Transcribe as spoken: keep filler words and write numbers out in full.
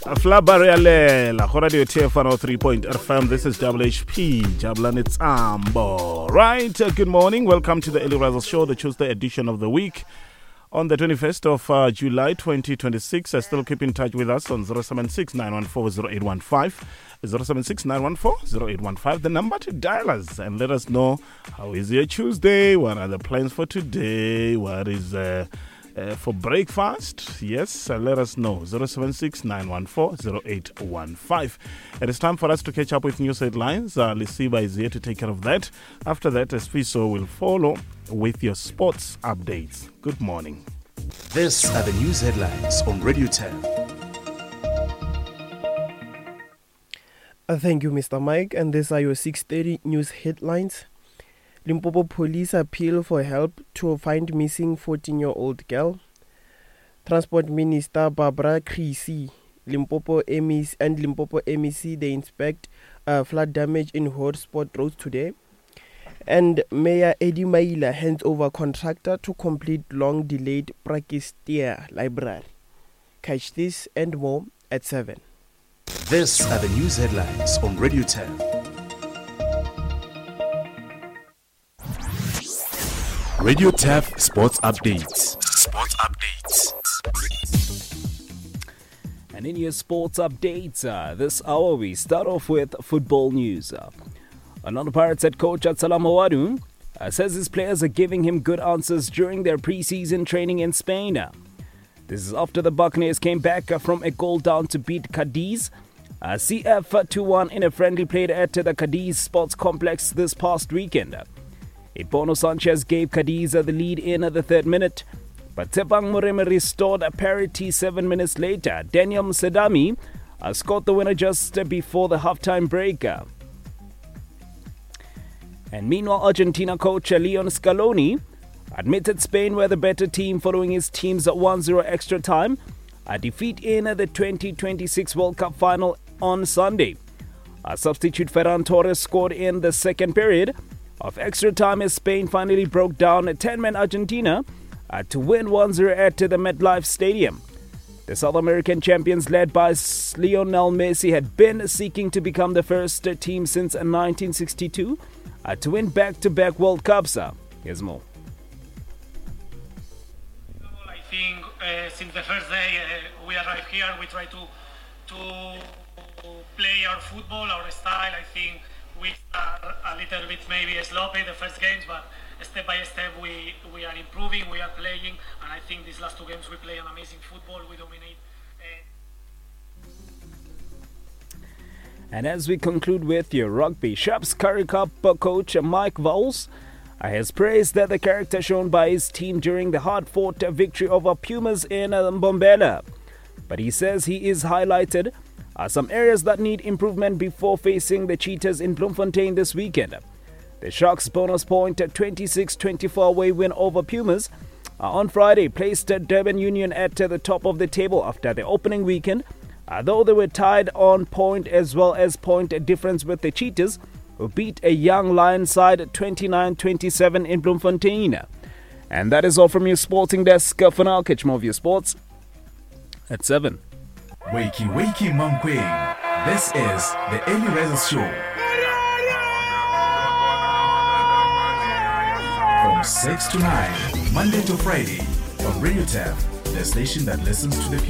Flabarialela, Radio T F one oh three point F M. This is W H P, Jabulani Tsambo. Right, uh, good morning. Welcome to the Early Risers Show, the Tuesday edition of the week. On the twenty-first of uh, July twenty twenty-six, uh, still keep in touch with us on zero seven six nine one four zero eight one five, zero seven six nine one four zero eight one five, the number to dial us and let us know how is your Tuesday, what are the plans for today, what is uh, uh, for breakfast. Yes, uh, let us know, zero seven six nine one four zero eight one five. It is time for us to catch up with news headlines. Uh, Lisiba is here to take care of that. After that, Esfiso will follow with your sports updates. Good morning. These are the news headlines on Radio ten. Uh, thank you, Mister Mike. And these are your six thirty news headlines. Limpopo police appeal for help to find missing fourteen-year-old girl. Transport Minister Barbara Creasy, Limpopo M E C and Limpopo M E C, they inspect uh, flood damage in hotspot roads today. And Mayor Eddie Maila hands over contractor to complete long-delayed Prakistia Library. Catch this and more at seven. These are the news headlines on Radio ten. Radio T F Sports Updates. Sports Updates. And in your sports updates, uh, this hour we start off with football news. Uh, Another Pirates head coach at Salamawadu uh, says his players are giving him good answers during their preseason training in Spain. Uh, this is after the Buccaneers came back uh, from a goal down to beat Cadiz uh, C F two one in a friendly played at the Cadiz Sports Complex this past weekend. Uh, Ipono Sanchez gave Cadiz uh, the lead in uh, the third minute, but Tepang Moreme restored a parity seven minutes later. Daniel Sedami uh, scored the winner just uh, before the halftime break. Uh, And meanwhile, Argentina coach Leon Scaloni admitted Spain were the better team following his team's one zero extra time, a defeat in the twenty twenty-six World Cup final on Sunday. A substitute Ferran Torres scored in the second period of extra time as Spain finally broke down a ten-man Argentina uh, to win one zero at the MetLife Stadium. The South American champions, led by Lionel Messi, had been seeking to become the first team since nineteen sixty-two Uh, to win back-to-back World Cups. Uh, here's more. I think uh, since the first day uh, we arrived here, we try to to play our football, our style. I think we are a little bit maybe sloppy the first games, but step by step we, we are improving, we are playing, and I think these last two games we play an amazing football, we dominate. Uh, And as we conclude with your rugby, Sharps Currie Cup coach Mike Vowles has praised the character shown by his team during the hard-fought victory over Pumas in Mbombela. But he says he is highlighted uh, some areas that need improvement before facing the Cheetahs in Bloemfontein this weekend. The Sharks' bonus point twenty-six twenty-four away win over Pumas uh, on Friday placed Durban Union at uh, the top of the table after the opening weekend, Uh, though they were tied on point as well as point difference with the Cheetahs, who beat a young Lion side twenty-nine twenty-seven in Bloemfontein. And that is all from your sporting desk. For now, catch more of your sports at seven. Wakey, wakey, Mankweng. This is the Early Risers Show. From six to nine, Monday to Friday, on Radio T F, the station that listens to the people.